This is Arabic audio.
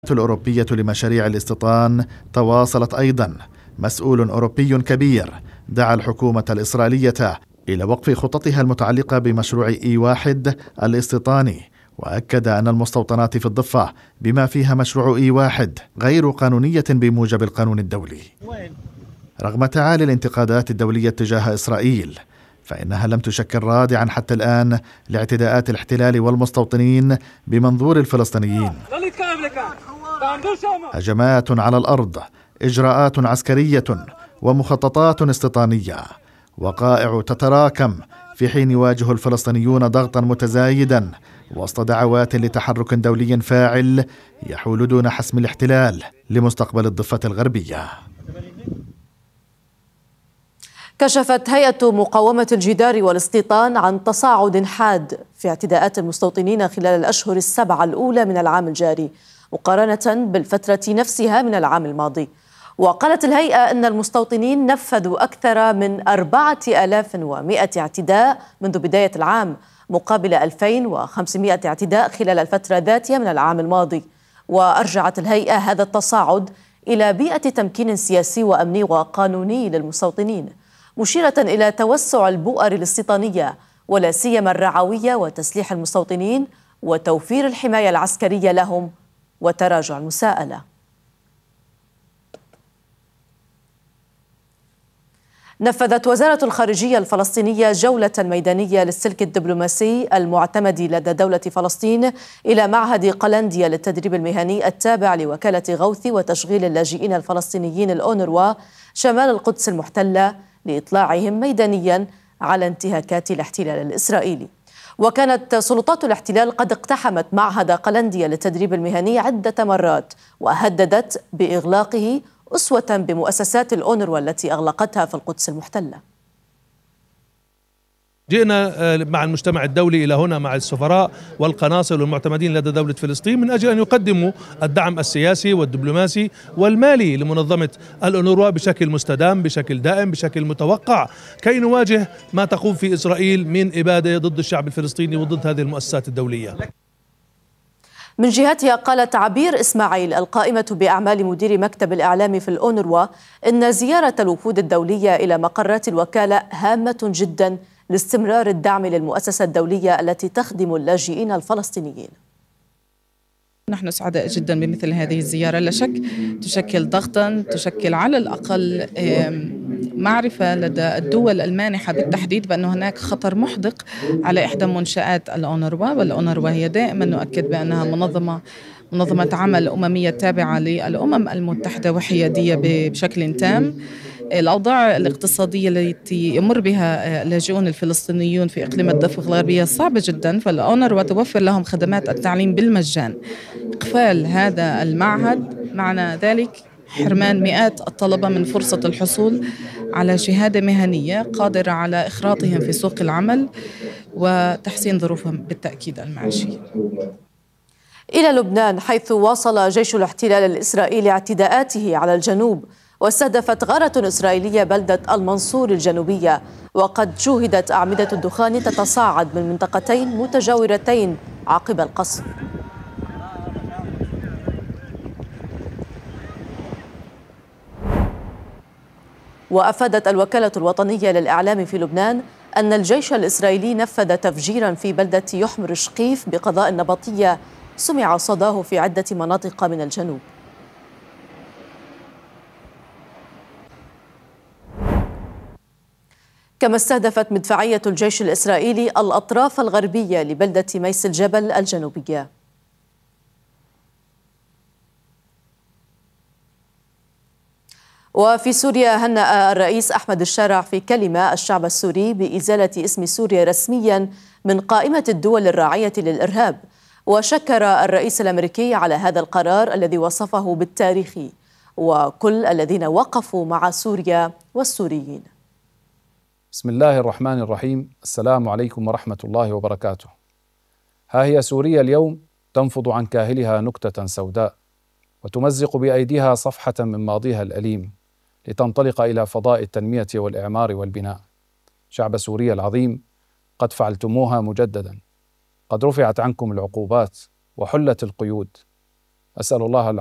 الأوروبية لمشاريع الاستيطان تواصلت أيضا. مسؤول أوروبي كبير دعا الحكومة الإسرائيلية إلى وقف خططها المتعلقة بمشروع E1 الاستيطاني، وأكد أن المستوطنات في الضفة بما فيها مشروع E1 غير قانونية بموجب القانون الدولي. رغم تعالي الانتقادات الدولية تجاه إسرائيل، فإنها لم تشكل رادعا حتى الآن لاعتداءات الاحتلال والمستوطنين بمنظور الفلسطينيين. هجمات على الأرض، إجراءات عسكرية ومخططات استيطانية، وقائع تتراكم في حين يواجه الفلسطينيون ضغطا متزايدا وسط دعوات لتحرك دولي فاعل يحول دون حسم الاحتلال لمستقبل الضفة الغربية. كشفت هيئة مقاومة الجدار والاستيطان عن تصاعد حاد في اعتداءات المستوطنين خلال الأشهر السبعة الأولى من العام الجاري مقارنة بالفترة نفسها من العام الماضي. وقالت الهيئة أن المستوطنين نفذوا أكثر من 4100 اعتداء منذ بداية العام مقابل 2500 اعتداء خلال الفترة ذاتها من العام الماضي. وأرجعت الهيئة هذا التصاعد إلى بيئة تمكين سياسي وأمني وقانوني للمستوطنين، مشيرة إلى توسع البؤر الاستيطانية ولا سيما الرعوية وتسليح المستوطنين وتوفير الحماية العسكرية لهم وتراجع المساءلة. نفذت وزارة الخارجية الفلسطينية جولة ميدانية للسلك الدبلوماسي المعتمد لدى دولة فلسطين إلى معهد قلنديا للتدريب المهني التابع لوكالة غوث وتشغيل اللاجئين الفلسطينيين الأونروا شمال القدس المحتلة لإطلاعهم ميدانيا على انتهاكات الاحتلال الإسرائيلي. وكانت سلطات الاحتلال قد اقتحمت معهد قلنديا للتدريب المهني عدة مرات وهددت بإغلاقه أسوة بمؤسسات الأونروا التي أغلقتها في القدس المحتلة. جئنا مع المجتمع الدولي إلى هنا مع السفراء والقناصل والمعتمدين لدى دولة فلسطين من أجل أن يقدموا الدعم السياسي والدبلوماسي والمالي لمنظمة الأونروا بشكل مستدام، بشكل دائم، بشكل متوقع، كي نواجه ما تقوم في إسرائيل من إبادة ضد الشعب الفلسطيني وضد هذه المؤسسات الدولية. من جهتها قالت عبير إسماعيل القائمة بأعمال مدير مكتب الإعلام في الأونروا إن زيارة الوفود الدولية إلى مقرات الوكالة هامة جدا لاستمرار الدعم للمؤسسة الدولية التي تخدم اللاجئين الفلسطينيين. نحن سعداء جدا بمثل هذه الزيارة، لا شك تشكل ضغطا، تشكل على الأقل معرفة لدى الدول المانحة بالتحديد بأن هناك خطر محدق على إحدى منشآت الأونروا، والأونروا هي دائما نؤكد بأنها منظمة عمل أممية تابعة للأمم المتحدة وحيادية بشكل تام. الأوضاع الاقتصادية التي يمر بها اللاجئون الفلسطينيون في إقليم الضفة الغربية صعبة جدا، فالأونروا توفر لهم خدمات التعليم بالمجان. إقفال هذا المعهد معنى ذلك حرمان مئات الطلبة من فرصة الحصول على شهادة مهنية قادرة على إخراطهم في سوق العمل وتحسين ظروفهم بالتأكيد المعيشية. إلى لبنان، حيث واصل جيش الاحتلال الإسرائيلي اعتداءاته على الجنوب، واستهدفت غارة إسرائيلية بلدة المنصور الجنوبية، وقد شوهدت أعمدة الدخان تتصاعد من منطقتين متجاورتين عقب القصف. وأفادت الوكالة الوطنية للإعلام في لبنان أن الجيش الإسرائيلي نفذ تفجيرا في بلدة يحمر شقيف بقضاء النبطية سمع صداه في عدة مناطق من الجنوب. كما استهدفت مدفعية الجيش الإسرائيلي الأطراف الغربية لبلدة ميس الجبل الجنوبية. وفي سوريا هنأ الرئيس أحمد الشارع في كلمة الشعب السوري بإزالة اسم سوريا رسميا من قائمة الدول الراعية للإرهاب، وشكر الرئيس الأمريكي على هذا القرار الذي وصفه بالتاريخي وكل الذين وقفوا مع سوريا والسوريين. بسم الله الرحمن الرحيم. السلام عليكم ورحمة الله وبركاته. ها هي سوريا اليوم تنفض عن كاهلها نكتة سوداء وتمزق بأيديها صفحة من ماضيها الأليم لتنطلق إلى فضاء التنمية والإعمار والبناء. شعب سوريا العظيم، قد فعلتموها مجددا، قد رفعت عنكم العقوبات وحلت القيود، أسأل الله